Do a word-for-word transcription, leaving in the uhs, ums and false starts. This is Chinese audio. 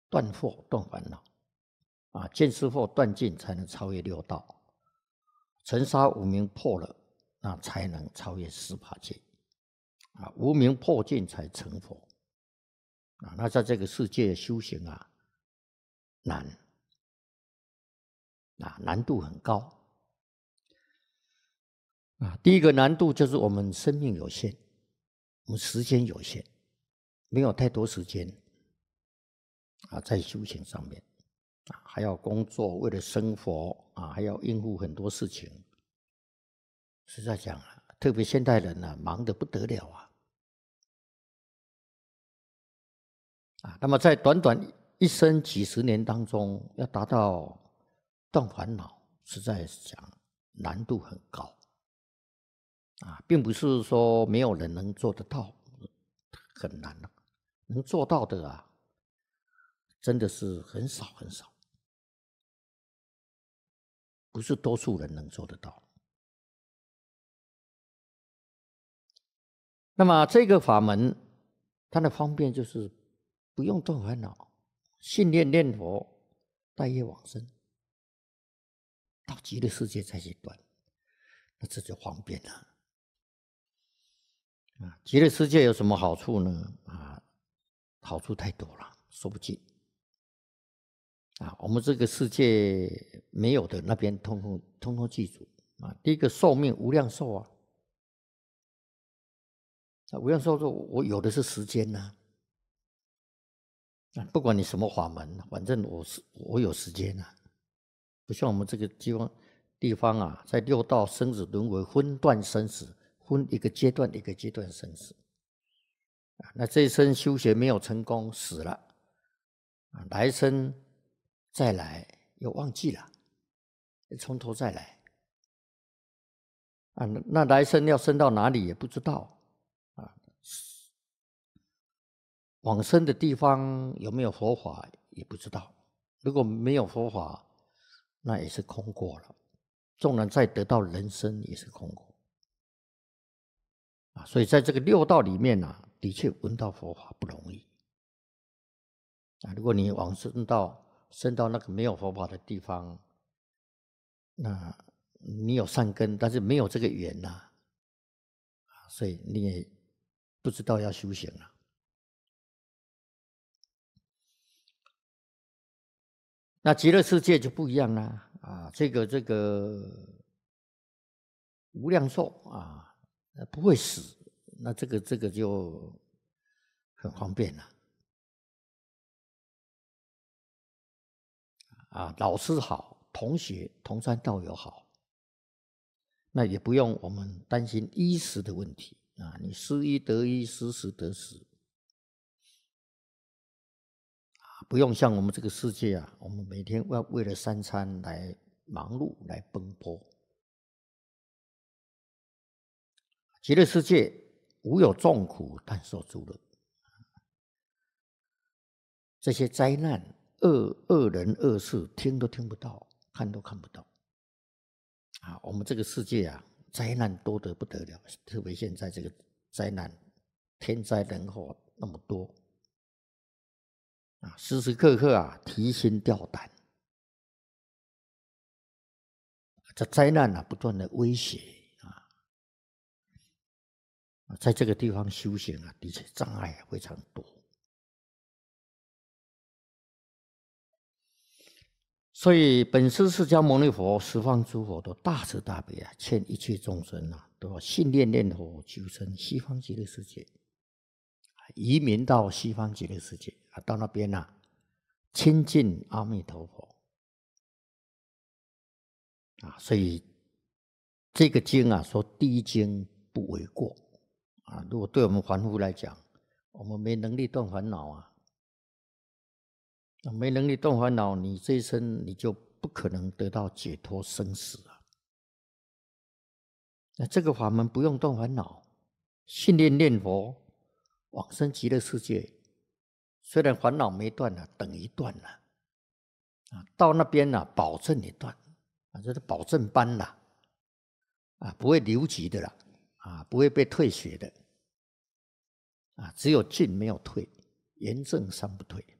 断惑断烦恼啊，见思惑断尽才能超越六道，尘沙无明破了，那才能超越十法界啊，无明破尽才成佛啊。那在这个世界修行啊，难啊，难度很高啊。第一个难度就是我们生命有限，我们时间有限，没有太多时间啊，在修行上面啊，还要工作，为了生活啊，还要应付很多事情。实在讲啊，特别现代人啊，忙得不得了啊。啊，那么在短短一生几十年当中，要达到断烦恼，实在讲难度很高啊，并不是说没有人能做得到，很难的，能做到的啊，真的是很少很少，不是多数人能做得到。那么这个法门，它的方便就是不用断烦恼，信念念佛，待业往生，到极乐世界再去断，那这就方便了。啊，极乐世界有什么好处呢？啊，好处太多了，说不尽。啊，我们这个世界没有的，那边通通通通记住啊。第一个寿命无量寿啊，啊无量寿说，我有的是时间呐、啊。不管你什么法门，反正我是我有时间啊。不像我们这个地方地方啊，在六道生死轮回分段生死，分一个阶段一个阶段生死。啊，那这一生修学没有成功，死了，啊，来生再来又忘记了，从头再来。啊，那来生要生到哪里也不知道啊。往生的地方有没有佛法也不知道。如果没有佛法，那也是空过了。纵然再得到人生，也是空过。啊，所以在这个六道里面啊，的确闻到佛法不容易。啊，如果你往生到生到那个没有佛法的地方，那你有善根，但是没有这个缘呐、啊，所以你也不知道要修行了。那极乐世界就不一样啦，啊，这个这个无量寿啊，不会死，那这个这个就很方便了。啊，老师好，同学同山道友好，那也不用我们担心衣食的问题啊，你失衣得衣，失食得食。不用像我们这个世界啊，我们每天要为了三餐来忙碌、来奔波。极乐世界无有众苦，但受诸乐。这些灾难、恶恶人、恶事，听都听不到，看都看不到。啊，我们这个世界啊，灾难多得不得了，特别现在这个灾难，天灾人祸那么多。啊，时时刻刻啊，提心吊胆。这灾难啊，不断的威胁啊，在这个地方修行啊，的确障碍非常多。所以，本师释迦牟尼佛十方诸佛都大慈大悲啊，劝一切众生啊，都要信念念佛，求生西方极乐世界，移民到西方极乐世界啊，到那边啊，亲近阿弥陀佛。啊，所以这个经啊，说第一经不为过啊。如果对我们凡夫来讲，我们没能力断烦恼啊，没能力断烦恼，你这一生你就不可能得到解脱生死啊。那这个法门不用断烦恼，信念念佛，往生极乐世界，虽然烦恼没断了，等于断了啊。到那边呢、啊，保证你断啊，这是保证班啦。啊，不会留级的啦，啊，不会被退学的，啊，只有进没有退，严正三不退。